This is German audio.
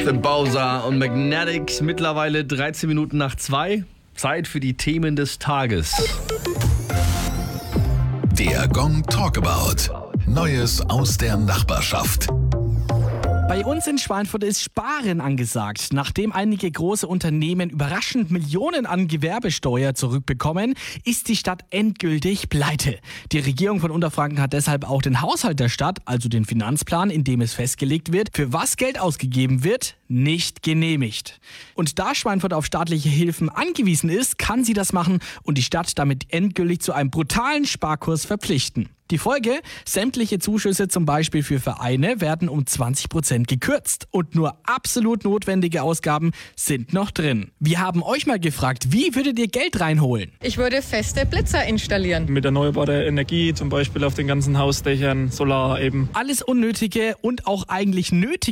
The Bowser und Magnetics, mittlerweile 13 Minuten nach 2. Zeit für die Themen des Tages. Der Gong Talkabout. Neues aus der Nachbarschaft. Bei uns in Schweinfurt ist Sparen angesagt. Nachdem einige große Unternehmen überraschend Millionen an Gewerbesteuer zurückbekommen, ist die Stadt endgültig pleite. Die Regierung von Unterfranken hat deshalb auch den Haushalt der Stadt, also den Finanzplan, in dem es festgelegt wird, für was Geld ausgegeben wird, nicht genehmigt. Und da Schweinfurt auf staatliche Hilfen angewiesen ist, kann sie das machen und die Stadt damit endgültig zu einem brutalen Sparkurs verpflichten. Die Folge: sämtliche Zuschüsse, zum Beispiel für Vereine, werden um 20% gekürzt und nur absolut notwendige Ausgaben sind noch drin. Wir haben euch mal gefragt, wie würdet ihr Geld reinholen? Ich würde feste Blitzer installieren. Mit erneuerbarer Energie, zum Beispiel auf den ganzen Hausdächern, Solar eben. Alles Unnötige und auch eigentlich nötige